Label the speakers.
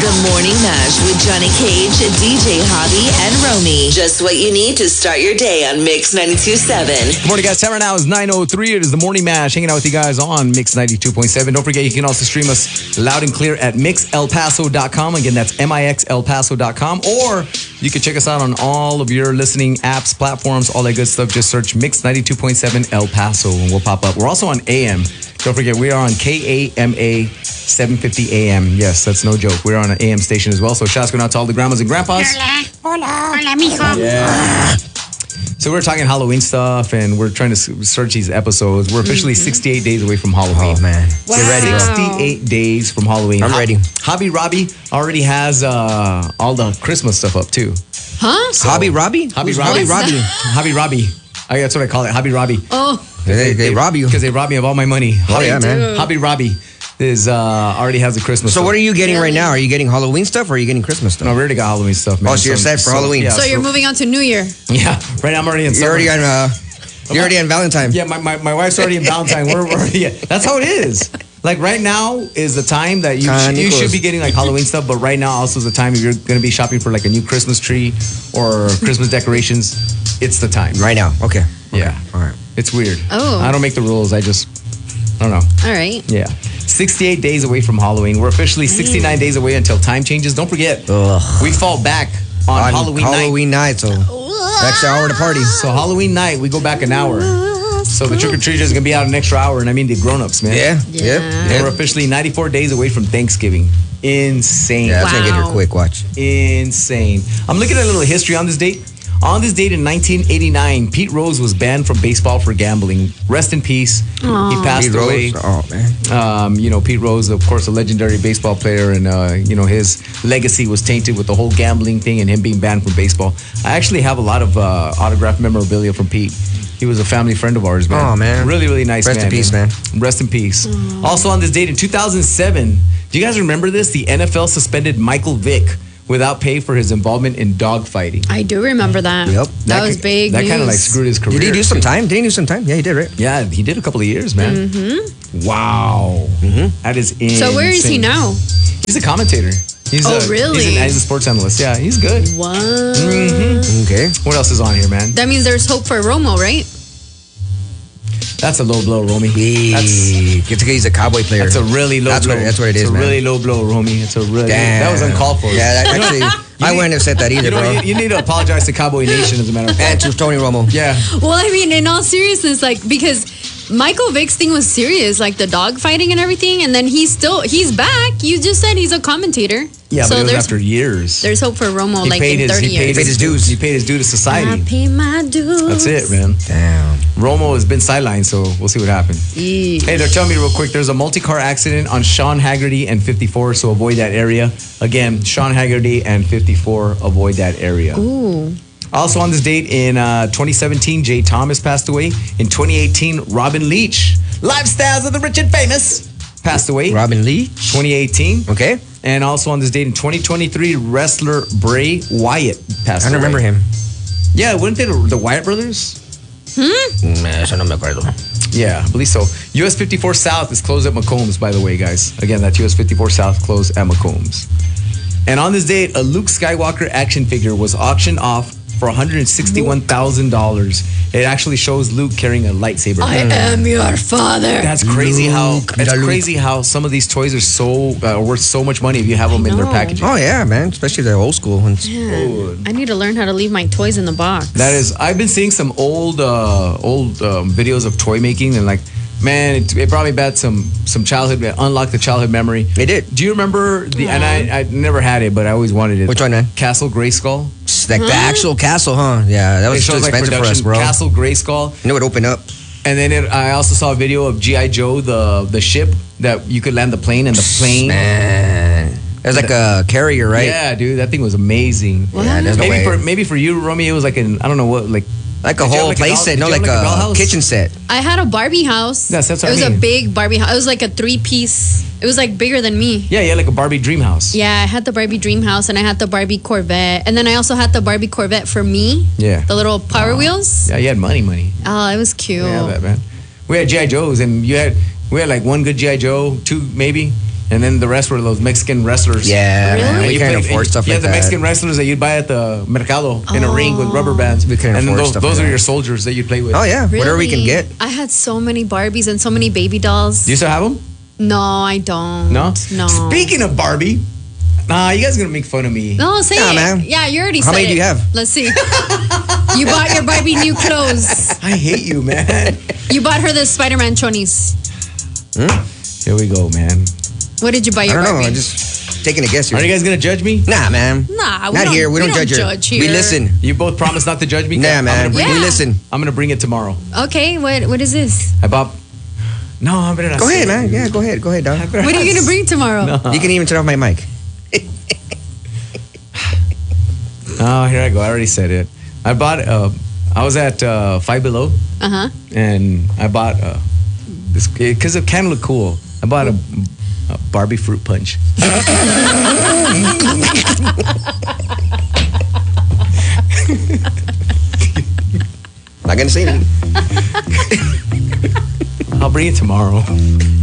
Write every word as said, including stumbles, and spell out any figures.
Speaker 1: The Morning Mash with Johnny Cage, D J Hobby, and Romy. Just what you need to start your day on Mix ninety-two point seven.
Speaker 2: Good morning, guys. Time right now is nine oh three. It is the Morning Mash, hanging out with you guys on Mix ninety-two point seven. Don't forget, you can also stream us loud and clear at mix el paso dot com. Again, that's M I X el paso dot com. Or you can check us out on all of your listening apps, platforms, all that good stuff. Just search Mix ninety-two point seven El Paso and we'll pop up. We're also on A M. Don't forget, we are on K A M A seven fifty A M. Yes, that's no joke. We're on an A M station as well. So shouts going out to all the grandmas and grandpas.
Speaker 3: Hola. Hola. Hola, mijo.
Speaker 2: Yeah. So we're talking Halloween stuff, and we're trying to search these episodes. We're officially mm-hmm. sixty-eight days away from Halloween.
Speaker 4: Oh, man.
Speaker 2: Wow. Get ready. sixty-eight days from Halloween.
Speaker 4: I'm ready.
Speaker 2: Hobby Robbie already has uh, all the Christmas stuff up, too.
Speaker 3: Huh?
Speaker 2: So,
Speaker 4: Hobby Robbie?
Speaker 2: Hobby
Speaker 4: Who's
Speaker 2: Robbie.
Speaker 4: Robbie?
Speaker 2: Hobby Robbie. I, that's what I call it, Hobby Robbie.
Speaker 3: Oh.
Speaker 4: They, they, they rob you.
Speaker 2: Because they rob me of all my money.
Speaker 4: Oh, yeah, man.
Speaker 2: Hobby Robbie is uh, already has the Christmas
Speaker 4: So
Speaker 2: stuff.
Speaker 4: what are you getting
Speaker 3: Really?
Speaker 4: right now? Are you getting Halloween stuff or are you getting Christmas stuff?
Speaker 2: No, we already got Halloween stuff, man.
Speaker 4: Oh, so you're set for Halloween.
Speaker 2: Yeah,
Speaker 3: So you're moving on to New Year.
Speaker 2: Yeah, right now I'm already in
Speaker 4: You're
Speaker 2: summer.
Speaker 4: already on, uh, you're already on Valentine.
Speaker 2: Yeah, my, my, my wife's already in Valentine. We're, we're yeah, that's how it is. Like right now is the time that you sh- you should be getting like Halloween stuff, but right now also is the time if you're going to be shopping for like a new Christmas tree or Christmas decorations. It's the time.
Speaker 4: Right now. Okay. okay.
Speaker 2: Yeah.
Speaker 4: All right.
Speaker 2: It's weird.
Speaker 3: Oh.
Speaker 2: I don't make the rules. I just, I don't know.
Speaker 3: All right.
Speaker 2: Yeah. sixty-eight days away from Halloween. We're officially sixty-nine days away until time changes. Don't forget,
Speaker 4: Ugh.
Speaker 2: we fall back on,
Speaker 4: On
Speaker 2: Halloween, night.
Speaker 4: Halloween night. So extra hour to party.
Speaker 2: So Halloween night, we go back an hour. So the trick-or-treaters are going to be out an extra hour, and I mean the grown-ups, man.
Speaker 4: Yeah.
Speaker 3: Yeah.
Speaker 4: Yep.
Speaker 2: And
Speaker 4: Yep.
Speaker 2: we're officially ninety-four days away from Thanksgiving. Insane.
Speaker 4: Yeah, that's gonna get here
Speaker 3: Wow.
Speaker 4: quick. Watch.
Speaker 2: Insane. I'm looking at a little history on this date. On this date in nineteen eighty-nine, Pete Rose was banned from baseball for gambling. Rest in peace.
Speaker 3: Aww.
Speaker 2: He passed
Speaker 4: Pete
Speaker 2: away.
Speaker 4: Rose? Oh man.
Speaker 2: Um, you know, Pete Rose, of course, a legendary baseball player, and uh, you know his legacy was tainted with the whole gambling thing and him being banned from baseball. I actually have a lot of uh, autographed memorabilia from Pete. He was a family friend of ours, man.
Speaker 4: Oh, man.
Speaker 2: Really, really nice
Speaker 4: Rest
Speaker 2: man.
Speaker 4: in peace, man.
Speaker 2: Rest in peace. Also on this date in two thousand seven, do you guys remember this? The N F L suspended Michael Vick without pay for his involvement in dogfighting.
Speaker 3: I do remember that.
Speaker 4: Yep.
Speaker 3: That, was big
Speaker 2: That
Speaker 3: news.
Speaker 2: kind of like screwed his career.
Speaker 4: Did he do some time? Did he do some time? Yeah, he did, right?
Speaker 2: Yeah, he did a couple of years, man. Mm-hmm. Wow.
Speaker 4: Mm-hmm.
Speaker 2: That is insane.
Speaker 3: So where is he now?
Speaker 2: He's a commentator. He's
Speaker 3: Oh,
Speaker 2: a,
Speaker 3: really?
Speaker 2: He's, an, he's a sports analyst. Yeah, he's good.
Speaker 3: What?
Speaker 2: Mm-hmm.
Speaker 4: Okay.
Speaker 2: What else is on here, man?
Speaker 3: That means there's hope for Romo, right?
Speaker 2: That's a low blow, Romy. That's,
Speaker 4: That's, it's okay. He's a cowboy player.
Speaker 2: that's a really low
Speaker 4: That's
Speaker 2: blow.
Speaker 4: what- that's what it
Speaker 2: it's
Speaker 4: is,
Speaker 2: a
Speaker 4: man.
Speaker 2: really low blow, Romy. It's a really
Speaker 4: Damn.
Speaker 2: that was uncalled for.
Speaker 4: Yeah, that, actually, I
Speaker 2: need-
Speaker 4: wouldn't have said that either,
Speaker 2: You know,
Speaker 4: bro.
Speaker 2: you, you need to apologize to Cowboy Nation, as a matter of
Speaker 4: And
Speaker 2: fact.
Speaker 4: to Tony Romo.
Speaker 2: Yeah.
Speaker 3: Well, I mean, in all seriousness, like, because Michael Vick's thing was serious, like the dog fighting and everything, and then he's still, he's back. You just said he's a commentator.
Speaker 2: Yeah,
Speaker 3: so
Speaker 2: but it was
Speaker 3: there's,
Speaker 2: after years.
Speaker 3: there's hope for Romo,
Speaker 2: He
Speaker 3: like,
Speaker 2: paid
Speaker 3: in
Speaker 2: his,
Speaker 3: thirty
Speaker 2: he paid
Speaker 3: years.
Speaker 2: his,
Speaker 4: his dues.
Speaker 2: He paid his due to
Speaker 3: I
Speaker 2: society.
Speaker 3: pay my dues.
Speaker 2: That's it, man.
Speaker 4: Damn.
Speaker 2: Romo has been sidelined, so we'll see what happens.
Speaker 3: Eesh.
Speaker 2: Hey, they're telling me real quick, there's a multi-car accident on Sean Haggerty and fifty-four, so avoid that area. Again, Sean Haggerty and fifty-four, avoid that area.
Speaker 3: Ooh.
Speaker 2: Also on this date in uh, twenty seventeen, Jay Thomas passed away. In twenty eighteen, Robin Leach, Lifestyles of the Rich and Famous, passed away.
Speaker 4: Robin Lee.
Speaker 2: twenty eighteen.
Speaker 4: Okay.
Speaker 2: And also on this date in twenty twenty-three, wrestler Bray Wyatt passed
Speaker 4: I
Speaker 2: away.
Speaker 4: don't remember him.
Speaker 2: Yeah, weren't they the, the Wyatt brothers?
Speaker 4: Mm, eso no me acuerdo.
Speaker 2: Yeah, I believe so. U S fifty-four South is closed at McCombs, by the way, guys. Again, that's U S fifty-four South closed at McCombs. And on this date, a Luke Skywalker action figure was auctioned off for one hundred sixty-one thousand dollars. It actually shows Luke carrying a lightsaber.
Speaker 3: I am your father.
Speaker 2: That's crazy how
Speaker 4: Luke,
Speaker 2: it's
Speaker 4: Luke.
Speaker 2: crazy how some of these toys are so uh, worth so much money if you have them in their
Speaker 3: know.
Speaker 2: packaging.
Speaker 4: Oh yeah, man. Especially the old school ones.
Speaker 3: Man, I need to learn how to leave my toys in the box.
Speaker 2: That is, I've been seeing some old, uh, old um, videos of toy making, and like, man, it, it brought me back some some childhood, unlocked the childhood memory.
Speaker 4: It did.
Speaker 2: Do you remember the? And I, I never had it, but I always wanted it.
Speaker 4: Which one, man?
Speaker 2: Castle Grayskull.
Speaker 4: Like the actual castle, huh? Yeah, that
Speaker 2: It
Speaker 4: was too
Speaker 2: shows like
Speaker 4: expensive for us,
Speaker 2: production.
Speaker 4: bro.
Speaker 2: Castle Grayskull,
Speaker 4: And it would open up.
Speaker 2: and then it, I also saw a video of G I Joe, the the ship that you could land the plane, and the plane.
Speaker 4: Man. It was like a carrier, right?
Speaker 2: Yeah, dude, that thing was amazing.
Speaker 4: Yeah, there's no
Speaker 2: Maybe
Speaker 4: way.
Speaker 2: for maybe for you, Romy, it was like an I don't know what like.
Speaker 4: Like a
Speaker 2: Did you have
Speaker 4: whole
Speaker 2: like a
Speaker 4: place
Speaker 2: doll-
Speaker 4: set,
Speaker 2: did
Speaker 4: no,
Speaker 2: you have
Speaker 4: like
Speaker 2: like a
Speaker 4: a,
Speaker 2: dollhouse?
Speaker 4: kitchen set.
Speaker 3: I had a Barbie house.
Speaker 2: Yes, that's what
Speaker 3: it
Speaker 2: I
Speaker 3: was
Speaker 2: mean.
Speaker 3: a big Barbie house. It was like a three piece. It was like bigger than me.
Speaker 2: Yeah, yeah, like a Barbie dream house.
Speaker 3: Yeah, I had the Barbie dream house and I had the Barbie Corvette. And then I also had the Barbie Corvette for me.
Speaker 2: Yeah.
Speaker 3: The little power wheels.
Speaker 2: Yeah, you had money, money.
Speaker 3: Oh, it was cute.
Speaker 2: Yeah, that man. We had G I Joes, and you had we had like one good G I Joe, two maybe, And then the rest were those Mexican wrestlers.
Speaker 4: Yeah, man.
Speaker 3: Really?
Speaker 4: We
Speaker 2: You
Speaker 4: couldn't
Speaker 2: played-
Speaker 4: afford stuff
Speaker 2: yeah,
Speaker 4: like
Speaker 2: the
Speaker 4: that.
Speaker 2: Mexican wrestlers that you'd buy at the Mercado in a ring with rubber bands.
Speaker 4: We couldn't
Speaker 2: and then
Speaker 4: afford
Speaker 2: those,
Speaker 4: stuff
Speaker 2: those
Speaker 4: like
Speaker 2: are
Speaker 4: that.
Speaker 2: your soldiers that you play with.
Speaker 4: Oh, yeah. Whatever we can
Speaker 3: Really?
Speaker 4: get.
Speaker 3: I had so many Barbies and so many baby dolls.
Speaker 2: Do you still have them?
Speaker 3: No, I don't.
Speaker 2: No?
Speaker 3: No.
Speaker 2: Speaking of Barbie, nah, you guys are going to make fun of me.
Speaker 3: No, say
Speaker 4: Nah,
Speaker 3: it.
Speaker 4: man.
Speaker 3: Yeah, you already
Speaker 4: How
Speaker 3: said
Speaker 4: many
Speaker 3: it.
Speaker 4: do you have?
Speaker 3: Let's see. You bought your Barbie new clothes.
Speaker 2: I hate you, man.
Speaker 3: You bought her the Spider-Man chonies.
Speaker 2: Here we go, man.
Speaker 3: What did you buy
Speaker 4: I
Speaker 3: your
Speaker 4: don't know.
Speaker 3: Barbie?
Speaker 4: I'm just taking a guess here.
Speaker 2: Are you guys going to judge me?
Speaker 4: Nah, man.
Speaker 3: Nah, we
Speaker 4: Not
Speaker 3: don't-
Speaker 4: here. We,
Speaker 3: we
Speaker 4: don't,
Speaker 3: don't
Speaker 4: judge,
Speaker 3: judge
Speaker 4: here. We
Speaker 3: here.
Speaker 4: listen.
Speaker 2: You both promise not to judge me?
Speaker 4: Nah,
Speaker 2: I'm
Speaker 4: man.
Speaker 2: gonna bring,
Speaker 3: Yeah.
Speaker 4: We listen.
Speaker 2: I'm going to bring it tomorrow.
Speaker 3: Okay, what what is this?
Speaker 2: I bought... No, I better not
Speaker 4: Go
Speaker 2: say
Speaker 4: ahead,
Speaker 2: it.
Speaker 4: man. Yeah, go ahead. Go ahead, dog.
Speaker 3: What are you gonna bring tomorrow?
Speaker 2: No.
Speaker 4: You can even turn off my mic.
Speaker 2: Oh, here I go. I already said it. I bought... Uh, I was at uh, Five Below,
Speaker 3: Uh huh.
Speaker 2: and I bought uh, this... Because it kind of looked cool. I bought a, a Barbie fruit punch.
Speaker 4: Not gonna say anything.
Speaker 2: I'll bring it tomorrow.